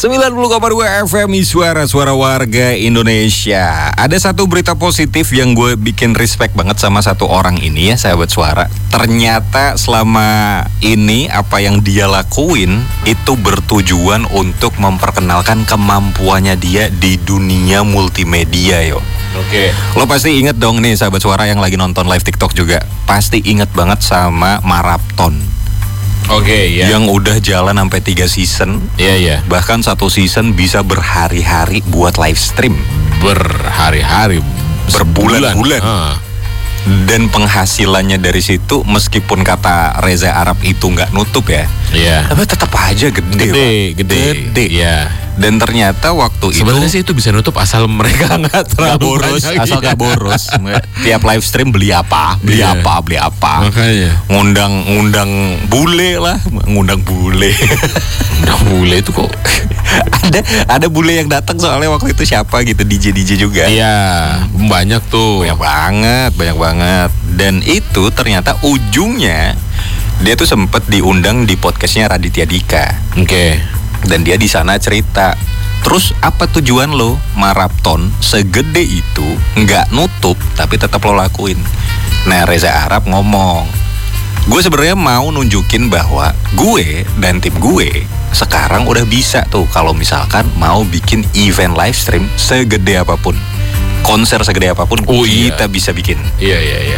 90,2 FM Suara warga Indonesia. Ada satu berita positif yang gue bikin respect banget sama satu orang ini ya, sahabat suara. Ternyata selama ini apa yang dia lakuin itu bertujuan untuk memperkenalkan kemampuannya dia di dunia multimedia yo. Oke. Lo pasti inget dong nih sahabat suara yang lagi nonton live TikTok juga. Pasti inget banget sama Marathon. Oke, ya. Yang udah jalan sampai 3 season. Iya. Bahkan satu season bisa berhari-hari buat live stream. Berhari-hari, berbulan-bulan. Dan penghasilannya dari situ meskipun kata Reza Arab itu nggak nutup ya. Iya. Tapi tetap aja gede. Iya. Dan ternyata waktu sebenarnya itu sih itu bisa nutup asal mereka nggak terlalu boros, banyak, asal nggak boros. Tiap live stream beli apa. Makanya ngundang bule lah, ngundang bule. Ngundang bule itu kok ada bule yang datang soalnya waktu itu siapa gitu, DJ juga. Iya, banyak tuh. Banyak banget. Dan itu ternyata ujungnya dia tuh sempet diundang di podcastnya Raditya Dika. Oke. Dan dia di sana cerita, terus apa tujuan lo Marathon segede itu nggak nutup tapi tetap lo lakuin? Nah, Reza Arab ngomong, gue sebenarnya mau nunjukin bahwa gue dan tim gue sekarang udah bisa tuh kalau misalkan mau bikin event live stream segede apapun, konser segede apapun kita bisa bikin. Iya.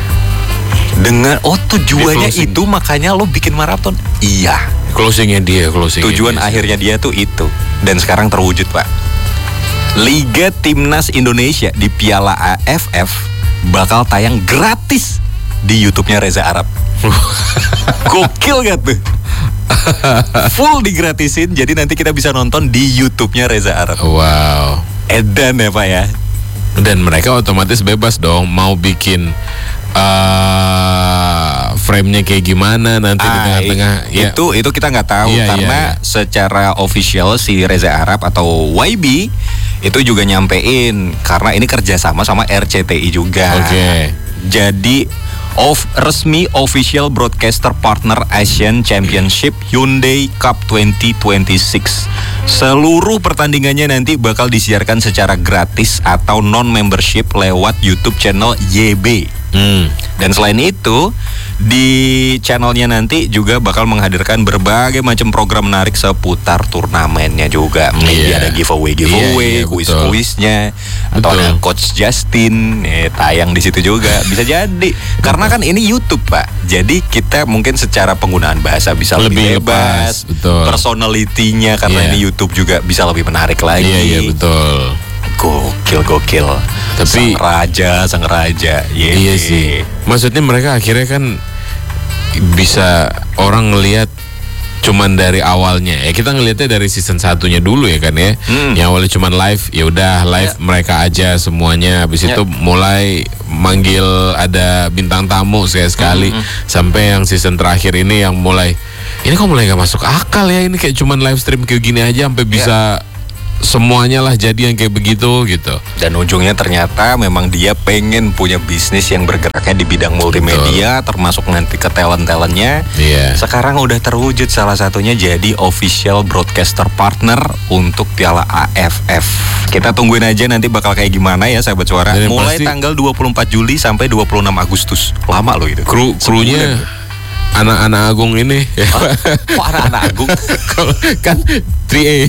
Dengan tujuannya itu makanya lo bikin Marathon. Iya. Closingnya dia. Tujuan akhirnya dia tuh itu. Dan sekarang terwujud, Pak. Liga Timnas Indonesia di Piala AFF bakal tayang gratis di YouTube-nya Reza Arab. Gokil gak tuh? Full digratisin, jadi nanti kita bisa nonton di YouTube-nya Reza Arab. Wow. Edan ya, Pak ya. Dan mereka otomatis bebas dong mau bikin frame-nya kayak gimana nanti di tengah-tengah. Itu kita nggak tahu karena secara official si Reza Arab atau YB itu juga nyampein karena ini kerjasama sama RCTI juga. Oke. Jadi resmi official broadcaster partner Asian Championship Hyundai Cup 2026. Seluruh pertandingannya nanti bakal disiarkan secara gratis atau non-membership lewat YouTube channel YB. Dan selain itu, di channelnya nanti juga bakal menghadirkan berbagai macam program menarik seputar turnamennya juga. Maybe ada giveaway, kuis-kuisnya, atau ada Coach Justin tayang di situ juga. Bisa jadi. Karena kan ini YouTube, Pak. Jadi kita mungkin secara penggunaan bahasa bisa lebih bebas. Personalitinya karena ini YouTube juga bisa lebih menarik lagi. Iya, betul. Gokil. Tapi sang raja. Iya sih. Maksudnya mereka akhirnya kan bisa orang ngelihat cuman dari awalnya. Ya kita ngelihatnya dari season 1-nya dulu ya kan ya. Yang awalnya cuman live, ya udah live mereka aja semuanya. Habis itu mulai manggil ada bintang tamu sekali sampai yang season terakhir ini yang mulai ini kok mulai gak masuk akal ya, ini kayak cuman live stream kayak gini aja sampai bisa semuanya lah jadi yang kayak begitu gitu. Dan ujungnya ternyata memang dia pengen punya bisnis yang bergeraknya di bidang multimedia. Termasuk nanti ke talent-talentnya. Sekarang udah terwujud, salah satunya jadi official broadcaster partner untuk Piala AFF. Kita tungguin aja nanti bakal kayak gimana ya sahabat suara. Mulai tanggal 24 Juli sampai 26 Agustus. Lama loh itu. Krunya anak-anak agung ini. Kok anak-anak agung? Kan 3A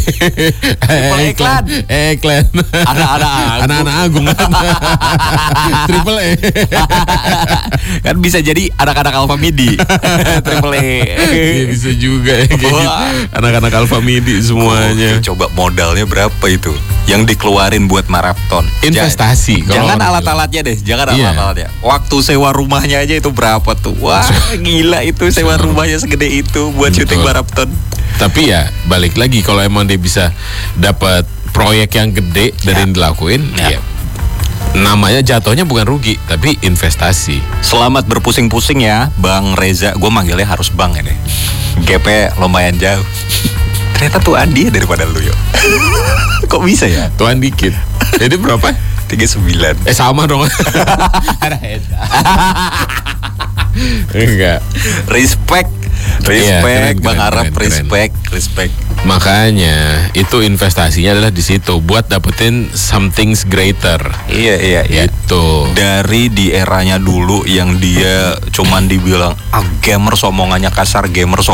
iklan anak-anak agung Triple A kan bisa jadi anak-anak Alpha Midi. Triple A bisa juga ya, gitu. Anak-anak Alpha Midi semuanya. Coba modalnya berapa itu yang dikeluarin buat Marathon? Investasi. Jangan alat-alatnya deh, alat-alatnya. Waktu sewa rumahnya aja itu berapa tuh? Wah gila itu sewa rumahnya segede itu buat syuting Marathon. Tapi ya balik lagi, kalau emang dia bisa dapat proyek yang gede dari yang dilakuin, ya namanya jatuhnya bukan rugi tapi investasi. Selamat berpusing-pusing ya Bang Reza. Gue manggilnya harus Bang ini. GP lumayan jauh. Ternyata tuan dia daripada lu yo. Kok bisa ya? Tuan dikit. Jadi berapa? 39. Sama dong. Enggak. Respect Respect, Bang Arab, respect. Makanya itu investasinya adalah di situ buat dapetin something greater. Iya. Itu. Dari di eranya dulu yang dia cuman dibilang gamer omongannya kasar,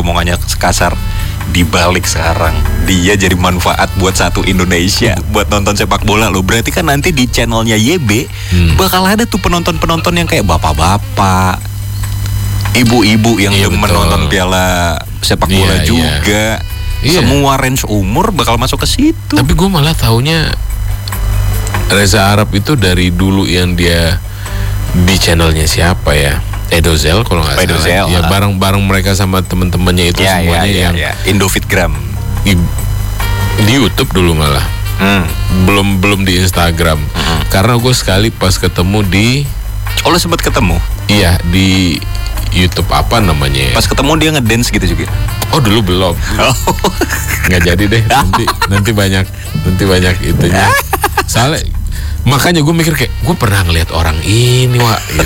dibalik sekarang dia jadi manfaat buat satu Indonesia buat nonton sepak bola loh. Berarti kan nanti di channelnya YB bakal ada tuh penonton-penonton yang kayak bapak-bapak, ibu-ibu yang demen nonton piala sepak bola juga. Semua range umur bakal masuk ke situ. Tapi gue malah taunya Reza Arab itu dari dulu yang dia di channelnya siapa ya? Edozel kalau nggak salah. Ya bareng mereka sama temen-temennya itu semuanya yang Indofitgram. Di YouTube dulu malah. Belum di Instagram. Karena gue sekali pas ketemu di. Oh, lo sempat ketemu? Iya, di YouTube apa namanya ya? Pas ketemu dia ngedance gitu juga. Oh, dulu belum. Nggak jadi deh. Nanti banyak itunya. Soalnya makanya gue mikir kayak gue pernah ngeliat orang ini gitu.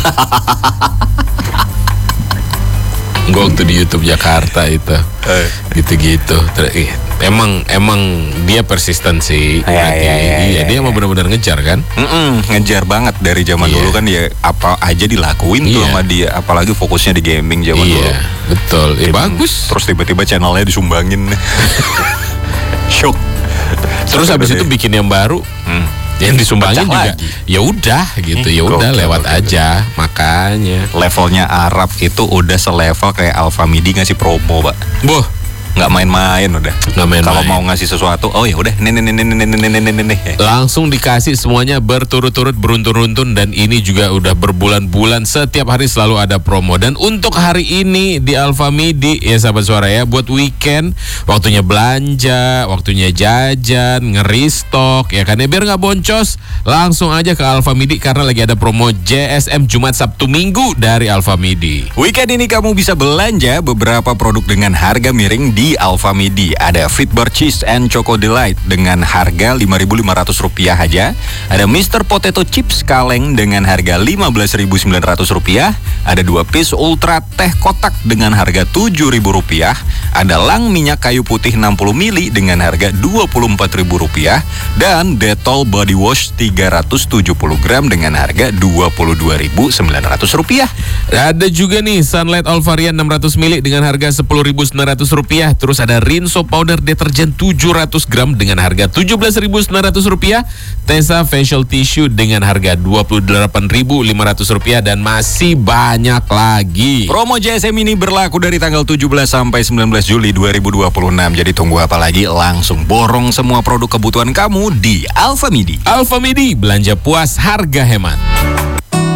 Gue waktu di YouTube Jakarta itu gitu-gitu. Emang dia persisten sih. Iya, dia emang benar-benar ngejar kan? Ngejar banget dari zaman dulu kan dia apa aja dilakuin tuh sama dia. Apalagi fokusnya di gaming zaman dulu. Betul. Bagus. Terus tiba-tiba channelnya disumbangin. Shock. Terus habis itu bikin yang baru. Yang disumbangin juga ya udah gitu, ya udah lewat aja. Makanya levelnya Arab itu udah selevel kayak Alpha Midi ngasih promo, Pak. Boh, nggak main-main udah. Kalau mau ngasih sesuatu, oh ya udah, nih. Langsung dikasih semuanya berturut-turut, beruntun-untun, dan ini juga udah berbulan-bulan setiap hari selalu ada promo. Dan untuk hari ini di Alpha Midi ya sahabat suara ya, buat weekend, waktunya belanja, waktunya jajan, nge-restock ya kan ya, biar nggak boncos, langsung aja ke Alpha Midi karena lagi ada promo JSM Jumat, Sabtu, Minggu dari Alpha Midi. Weekend ini kamu bisa belanja beberapa produk dengan harga miring di Alpha Midi. Ada Fitbar Cheese and Choco Delight dengan harga Rp5.500 aja. Ada Mr. Potato Chips kaleng dengan harga Rp15.900. Ada 2 piece Ultra Teh Kotak dengan harga Rp7.000. Ada Lang minyak kayu putih 60 ml dengan harga Rp24.000. Dan Dettol Body Wash 370 gram dengan harga Rp22.900. Ada juga nih Sunlight All Varian 600 ml dengan harga Rp10.900. Terus ada Rinso Powder Deterjen 700 gram dengan harga Rp17.900. Tesa Facial Tissue dengan harga Rp28.500. Dan masih banyak lagi. Promo JSM ini berlaku dari tanggal 17 sampai 19 Juli 2026. Jadi tunggu apa lagi? Langsung borong semua produk kebutuhan kamu di Alpha Midi. Alpha Midi, belanja puas, harga hemat.